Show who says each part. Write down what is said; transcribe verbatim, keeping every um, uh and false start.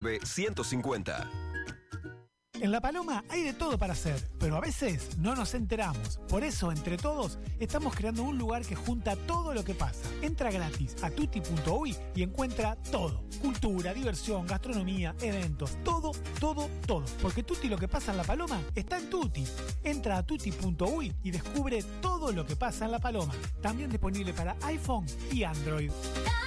Speaker 1: nueve ciento cincuenta.
Speaker 2: En La Paloma hay de todo para hacer, pero a veces no nos enteramos. Por eso, entre todos, estamos creando un lugar que junta todo lo que pasa. Entra gratis a tutti punto uy y encuentra todo. Cultura, diversión, gastronomía, eventos, todo, todo, todo. Porque Tutti lo que pasa en La Paloma está en Tutti. Entra a tutti punto uy y descubre todo lo que pasa en La Paloma. También disponible para iPhone y Android.